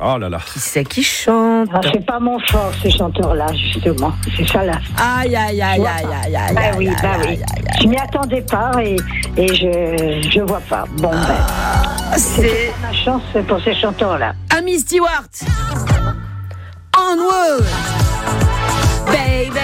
Oh là là. Qui c'est qui chante? C'est pas mon fort, ces chanteurs-là, justement. C'est ça, là. Aïe. Oui. Je m'y attendais pas et je vois pas. Bon, c'est ma chance pour ces chanteurs-là. Amy Stewart. Onward. Baby.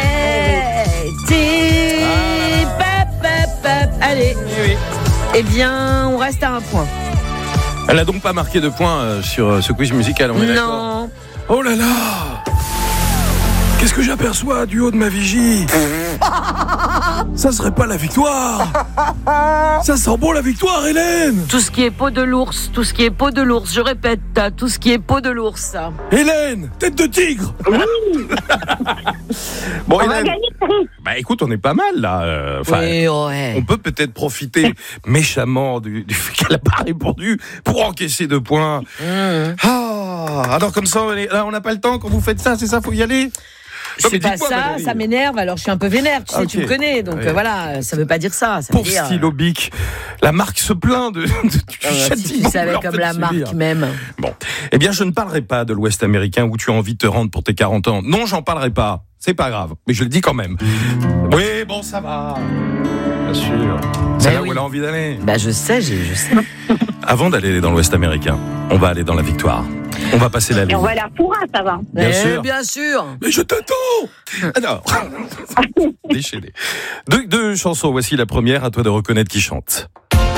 Allez. Oui. Eh bien, on reste à un point. Elle n'a donc pas marqué de points sur ce quiz musical, on est d'accord? Non. Oh là là! Qu'est-ce que j'aperçois du haut de ma vigie? Ça serait pas la victoire? Ça sent bon la victoire, Hélène! Tout ce qui est peau de l'ours, je répète, tout ce qui est peau de l'ours. Hélène, tête de tigre! Bon, On va Hélène, gagner, Paris. bah écoute, on est pas mal là. Oui, ouais. On peut peut-être profiter méchamment du fait qu'elle n'a pas répondu pour encaisser 2 points. Alors comme ça, là, on n'a pas le temps quand vous faites ça, c'est ça, faut y aller? C'est pas ça, Valérie. ça m'énerve, alors je suis un peu vénère, tu sais, tu me connais, donc Ouais. voilà, ça veut pas dire ça. Ça veut Pour dire, Stylo Bic, la marque se plaint du si châtiment. tu savais Alors, comme faites la subir. marque même. Bon, eh bien, je ne parlerai pas de l'Ouest américain où tu as envie de te rendre pour tes 40 ans. Non, j'en parlerai pas. C'est pas grave, mais je le dis quand même. Oui, bon, ça va. Bien sûr. C'est là où elle a envie d'aller. Bah je sais. Avant d'aller dans l'Ouest américain, on va aller dans la victoire. On va passer la Et ligne. on va aller à Pourra, ça va. Bien sûr. Mais je t'attends. Alors, déchaîné. Deux chansons. Voici la première. À toi de reconnaître qui chante.